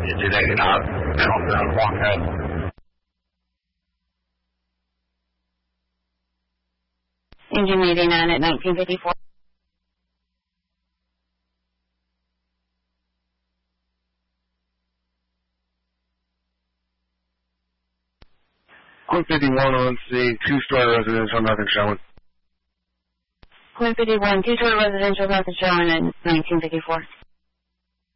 Engine 89, Southbound Blockhead. Engine 89 at 1954. Quint 51 on scene, two-story residential, nothing showing. Quint 51, two-story residential, nothing showing at 1954.